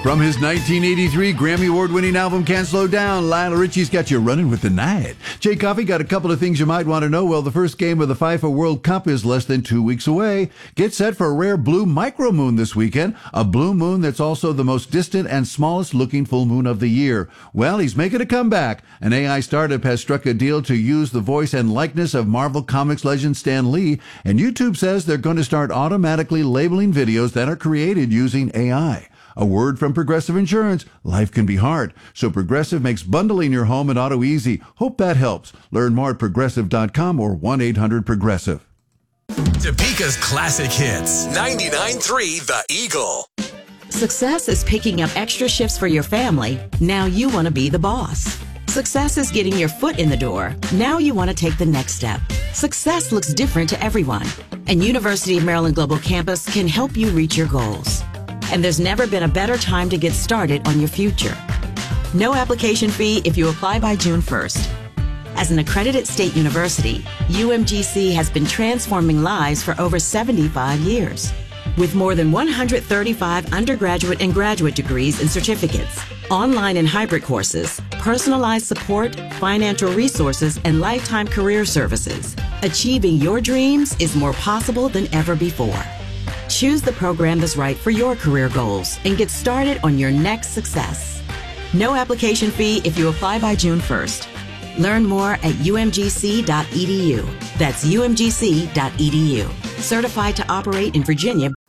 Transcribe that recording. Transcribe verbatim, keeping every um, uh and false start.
From his nineteen eighty-three Grammy Award-winning album Can't Slow Down, Lionel Richie's got you running with the night. Jay Coffey got a couple of things you might want to know. Well, the first game of the FIFA World Cup is less than two weeks away. Get set for a rare blue micromoon this weekend, a blue moon that's also the most distant and smallest looking full moon of the year. Well, he's making a comeback. An A I startup has struck a deal to use the voice and likeness of Marvel Comics legend Stan Lee, and YouTube says they're going to start automatically labeling videos that are created using A I. A word from Progressive Insurance. Life can be hard, so Progressive makes bundling your home and auto easy. Hope that helps. Learn more at progressive dot com or one eight hundred progressive. Topeka's classic hits. ninety-nine point three The Eagle. Success is picking up extra shifts for your family. Now you want to be the boss. Success is getting your foot in the door. Now you want to take the next step. Success looks different to everyone, and University of Maryland Global Campus can help you reach your goals. And there's never been a better time to get started on your future. No application fee if you apply by June first. As an accredited state university, U M G C has been transforming lives for over seventy-five years. With more than one hundred thirty-five undergraduate and graduate degrees and certificates, online and hybrid courses, personalized support, financial resources, and lifetime career services, achieving your dreams is more possible than ever before. Choose the program that's right for your career goals and get started on your next success. No application fee if you apply by June first. Learn more at U M G C dot E D U. That's U M G C dot E D U. Certified to operate in Virginia